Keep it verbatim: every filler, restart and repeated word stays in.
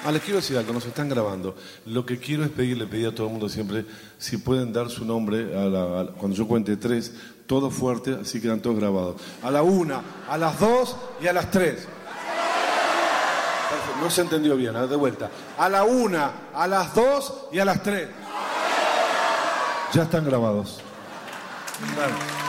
Ah, les quiero decir algo, nos están grabando. Lo que quiero es pedirle, pedí a todo el mundo siempre, si pueden dar su nombre a la, a, cuando yo cuente tres, todo fuerte, así quedan todos grabados. A la una, a las dos y a las tres. No se entendió bien, de vuelta. A la una, a las dos y a las tres. Ya están grabados. Claro.